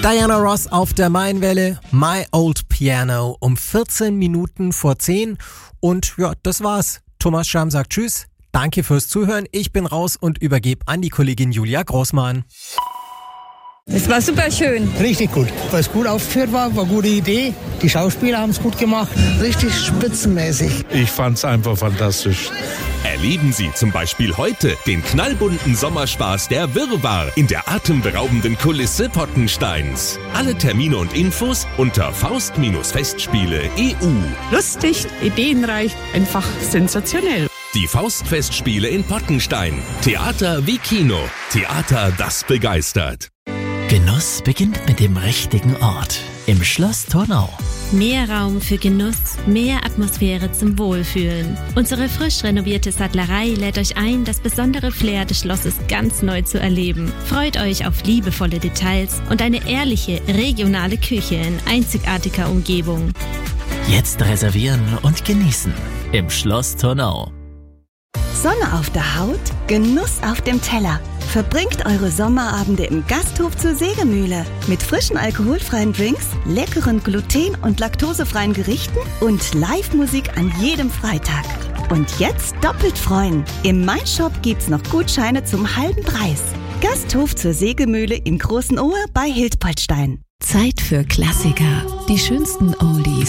Diana Ross auf der Mainwelle, My Old Piano um 14 Minuten vor 10. Und ja, das war's. Thomas Schramm sagt Tschüss. Danke fürs Zuhören. Ich bin raus und übergebe an die Kollegin Julia Großmann. Es war super schön. Richtig gut, weil es gut aufgeführt war eine gute Idee. Die Schauspieler haben es gut gemacht. Richtig spitzenmäßig. Ich fand's einfach fantastisch. Erleben Sie zum Beispiel heute den knallbunten Sommerspaß der Wirrwarr in der atemberaubenden Kulisse Pottensteins. Alle Termine und Infos unter Faust-Festspiele.eu. Lustig, ideenreich, einfach sensationell. Die Faustfestspiele in Pottenstein. Theater wie Kino. Theater, das begeistert. Genuss beginnt mit dem richtigen Ort. Im Schloss Turnau. Mehr Raum für Genuss, mehr Atmosphäre zum Wohlfühlen. Unsere frisch renovierte Sattlerei lädt euch ein, das besondere Flair des Schlosses ganz neu zu erleben. Freut euch auf liebevolle Details und eine ehrliche, regionale Küche in einzigartiger Umgebung. Jetzt reservieren und genießen. Im Schloss Turnau. Sonne auf der Haut, Genuss auf dem Teller. Verbringt eure Sommerabende im Gasthof zur Sägemühle mit frischen alkoholfreien Drinks, leckeren gluten- und laktosefreien Gerichten und Live-Musik an jedem Freitag. Und jetzt doppelt freuen. Im MyShop gibt's noch Gutscheine zum halben Preis. Gasthof zur Sägemühle im Großen Ohr bei Hildpoltstein. Zeit für Klassiker. Die schönsten Oldies